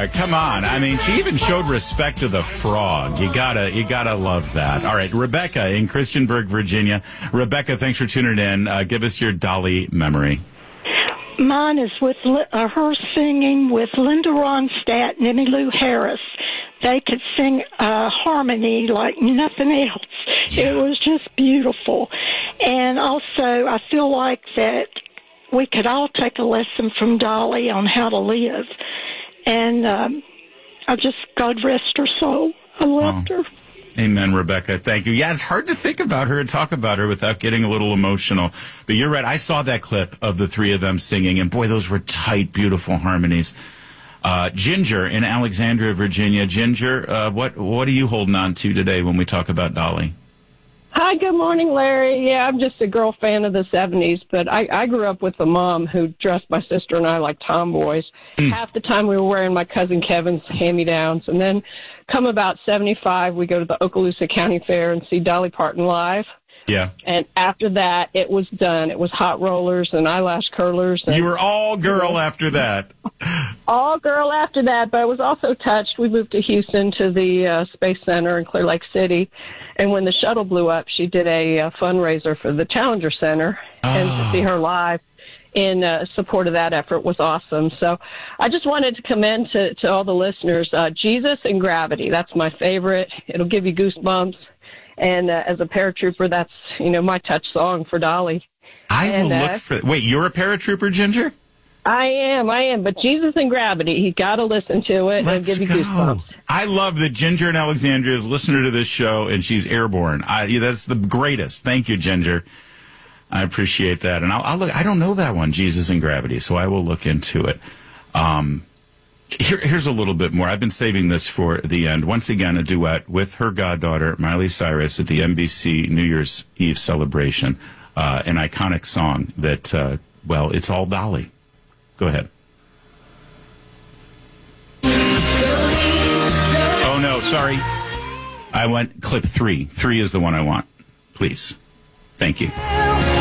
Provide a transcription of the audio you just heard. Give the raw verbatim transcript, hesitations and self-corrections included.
Uh, come on. I mean, she even showed respect to the frog. You gotta, you gotta love that. All right. Rebecca in Christiansburg, Virginia. Rebecca, thanks for tuning in. Uh, give us your Dolly memory. Mine is with uh, her singing with Linda Ronstadt and Emmylou Harris. They could sing uh, harmony like nothing else. Yeah. It was just beautiful. And also, I feel like that we could all take a lesson from Dolly on how to live. And um, I just, God rest her soul. I loved oh. her. Amen, Rebecca. Thank you. Yeah, it's hard to think about her and talk about her without getting a little emotional. But you're right. I saw that clip of the three of them singing, and boy, those were tight, beautiful harmonies. Uh, Ginger in Alexandria, Virginia. Ginger, uh, what what are you holding on to today when we talk about Dolly? Hi, good morning, Larry. Yeah, I'm just a girl fan of the seventies, but I, I grew up with a mom who dressed my sister and I like tomboys. Mm. Half the time we were wearing my cousin Kevin's hand-me-downs, and then come about seventy-five, we go to the Okaloosa County Fair and see Dolly Parton live. Yeah. And after that, it was done. It was hot rollers and eyelash curlers. And, you were all girl after that. All girl after that, but I was also touched. We moved to Houston to the uh, Space Center in Clear Lake City. And when the shuttle blew up, she did a uh, fundraiser for the Challenger Center. Oh. And to see her live in uh, support of that effort was awesome. So I just wanted to commend to, to all the listeners, uh, Jesus and Gravity. That's my favorite. It'll give you goosebumps. And uh, as a paratrooper, that's, you know, my touch song for Dolly. I and, will look uh, for... Wait, you're a paratrooper, Ginger? I am, I am. But Jesus and Gravity, you got to listen to it. Let's and give go. you goosebumps. I love that Ginger in Alexandria is a listener to this show, and she's airborne. I, yeah, that's the greatest. Thank you, Ginger. I appreciate that. And I'll, I'll look. I don't know that one, Jesus and Gravity, so I will look into it. Um... Here, here's a little bit more. I've been saving this for the end. Once again, a duet with her goddaughter, Miley Cyrus, at the N B C New Year's Eve celebration. Uh, an iconic song that, uh, well, it's all Dolly. Go ahead. Oh, no, sorry. I went clip three. Three is the one I want. Please. Thank you.